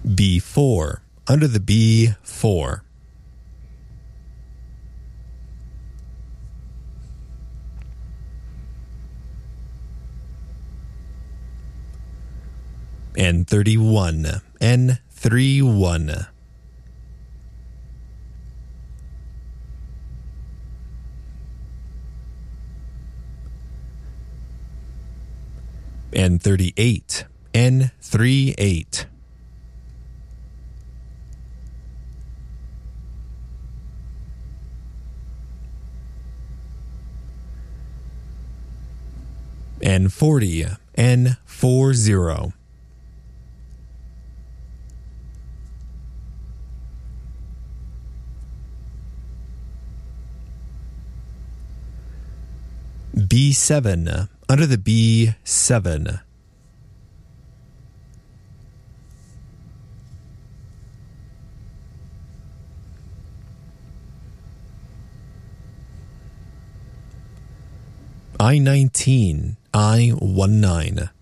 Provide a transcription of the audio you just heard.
B4. Under the B4. N31. N31. N38. N38. N40. N40. B7. Under the B7. I-19. I-19.